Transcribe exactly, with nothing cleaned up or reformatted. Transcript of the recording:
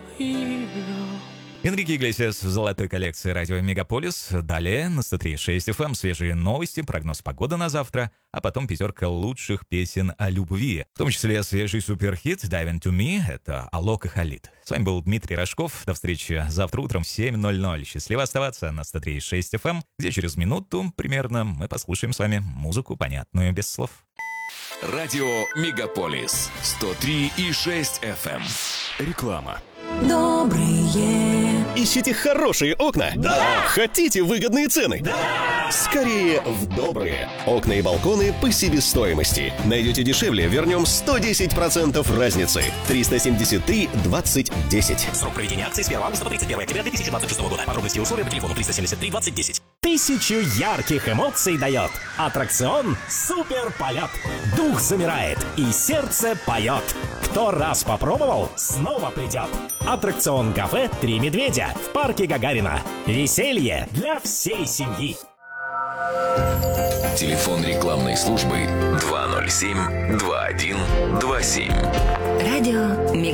Энрике Иглесиас в золотой коллекции радио «Мегаполис». Далее на сто три и шесть эф эм свежие новости, прогноз погоды на завтра, а потом пятерка лучших песен о любви. В том числе свежий суперхит «Dive Into Me» — это Алок и Халид. С вами был Дмитрий Рожков. До встречи завтра утром в семь ноль ноль. Счастливо оставаться на сто три и шесть эф эм, где через минуту примерно мы послушаем с вами музыку, понятную без слов. Радио «Мегаполис» сто три и шесть эф эм. Реклама. Добрые. Ищите хорошие окна? Да! Хотите выгодные цены? Да! Скорее в Добрые. Окна и балконы по себестоимости. Найдете дешевле, вернем сто десять процентов разницы. триста семьдесят три двадцать десять. Срок проведения акции с первого августа по тридцать первое октября две тысячи двадцать шестого года. Подробности и условия по телефону триста семьдесят три двадцать десять. Тысячу ярких эмоций дает аттракцион «Супер полет». Дух замирает и сердце поет. Кто раз попробовал, снова придет. Аттракцион «Кафе Три медведя» в парке Гагарина. Веселье для всей семьи. Телефон рекламной службы два ноль семь два один два семь. Радио Мегаполис.